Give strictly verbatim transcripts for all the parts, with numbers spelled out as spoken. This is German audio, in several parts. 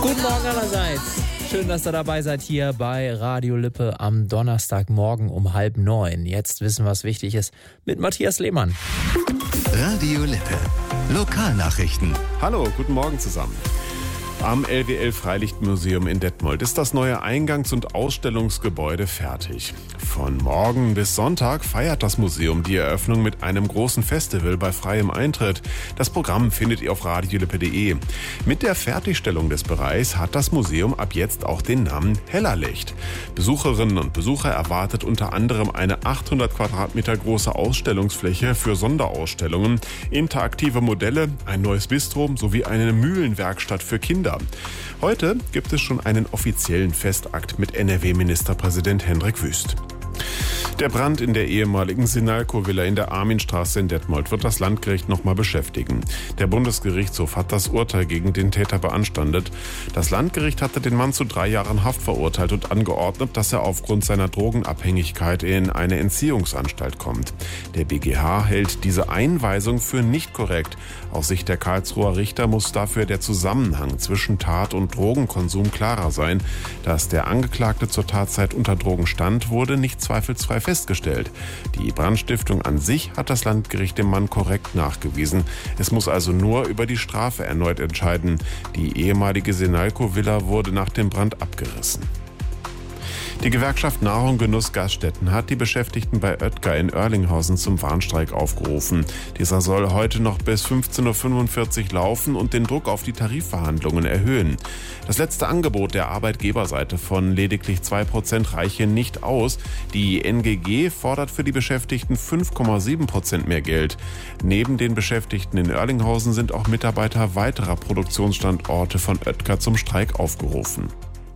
Guten Morgen allerseits. Schön, dass ihr dabei seid hier bei Radio Lippe am Donnerstagmorgen um halb neun. Jetzt wissen, was wichtig ist, mit Matthias Lehmann. Radio Lippe. Lokalnachrichten. Hallo, guten Morgen zusammen. Am L W L-Freilichtmuseum in Detmold ist das neue Eingangs- und Ausstellungsgebäude fertig. Von morgen bis Sonntag feiert das Museum die Eröffnung mit einem großen Festival bei freiem Eintritt. Das Programm findet ihr auf radiolippe punkt de. Mit der Fertigstellung des Bereichs hat das Museum ab jetzt auch den Namen Hellerlicht. Besucherinnen und Besucher erwartet unter anderem eine achthundert Quadratmeter große Ausstellungsfläche für Sonderausstellungen, interaktive Modelle, ein neues Bistro sowie eine Mühlenwerkstatt für Kinder. Heute gibt es schon einen offiziellen Festakt mit N R W-Ministerpräsident Hendrik Wüst. Der Brand in der ehemaligen Sinalco-Villa in der Arminstraße in Detmold wird das Landgericht nochmal beschäftigen. Der Bundesgerichtshof hat das Urteil gegen den Täter beanstandet. Das Landgericht hatte den Mann zu drei Jahren Haft verurteilt und angeordnet, dass er aufgrund seiner Drogenabhängigkeit in eine Entziehungsanstalt kommt. Der B G H hält diese Einweisung für nicht korrekt. Aus Sicht der Karlsruher Richter muss dafür der Zusammenhang zwischen Tat und Drogenkonsum klarer sein. Dass der Angeklagte zur Tatzeit unter Drogen stand, wurde nicht zweifelsfrei festgestellt. Die Brandstiftung an sich hat das Landgericht dem Mann korrekt nachgewiesen. Es muss also nur über die Strafe erneut entscheiden. Die ehemalige Sinalco-Villa wurde nach dem Brand abgerissen. Die Gewerkschaft Nahrung Genuss Gaststätten hat die Beschäftigten bei Oetker in Oerlinghausen zum Warnstreik aufgerufen. Dieser soll heute noch bis fünfzehn Uhr fünfundvierzig laufen und den Druck auf die Tarifverhandlungen erhöhen. Das letzte Angebot der Arbeitgeberseite von lediglich zwei Prozent reiche nicht aus. Die N G G fordert für die Beschäftigten fünf Komma sieben Prozent mehr Geld. Neben den Beschäftigten in Oerlinghausen sind auch Mitarbeiter weiterer Produktionsstandorte von Oetker zum Streik aufgerufen.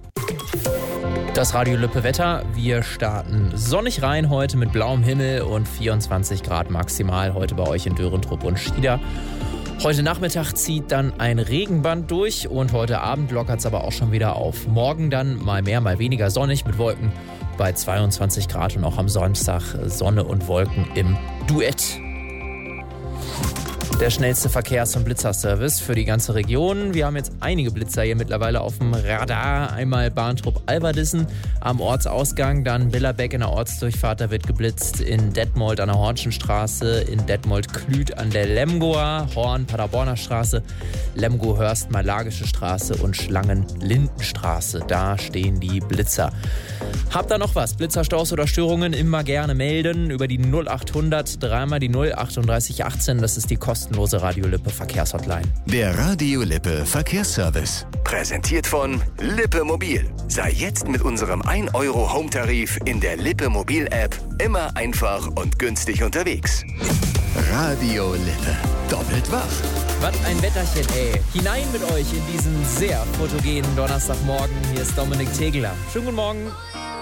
Das Radio Lippe Wetter. Wir starten sonnig rein heute mit blauem Himmel und vierundzwanzig Grad maximal heute bei euch in Dörentrupp und Schieder. Heute Nachmittag zieht dann ein Regenband durch und heute Abend lockert es aber auch schon wieder auf. Morgen dann mal mehr, mal weniger sonnig mit Wolken bei zweiundzwanzig Grad und auch am Samstag Sonne und Wolken im Duett. Der schnellste Verkehrs- und Blitzerservice für die ganze Region. Wir haben jetzt einige Blitzer hier mittlerweile auf dem Radar. Einmal Bahntrupp-Alverdissen am Ortsausgang, dann Billerbeck in der Ortsdurchfahrt, da wird geblitzt. In Detmold an der Hornschenstraße, in Detmold-Klüt an der Lemgoer, Horn, Paderborner Straße, Lemgo-Hörst, Malagische Straße und Schlangen-Lindenstraße. Da stehen die Blitzer. Habt ihr noch was? Blitzerstaus oder Störungen? Immer gerne melden über die null achthundert, dreimal die null achtunddreißig achtzehn. Das ist die kostenlose Radio Lippe Verkehrshotline. Der Radio Lippe Verkehrsservice. Präsentiert von Lippe Mobil. Sei jetzt mit unserem ein Euro Home-Tarif in der Lippe Mobil-App immer einfach und günstig unterwegs. Radio Lippe. Doppelt wach. Was ein Wetterchen, ey. Hinein mit euch in diesen sehr fotogenen Donnerstagmorgen. Hier ist Dominik Tegeler. Schönen guten Morgen.